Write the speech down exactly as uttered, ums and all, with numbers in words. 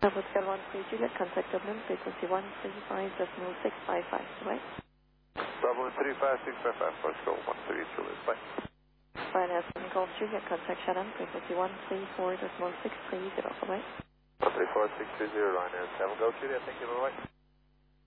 Hotel one three Juliet, contact Dublin, frequency one three five point six five five, right? Dublin three five six five five, first call one three Juliet, bye. Finance Golf Juliet, contact Shannon, frequency one three four point six three zero, right? one three four six three zero, Ryanair seven Golf Juliet, thank you, bye-bye.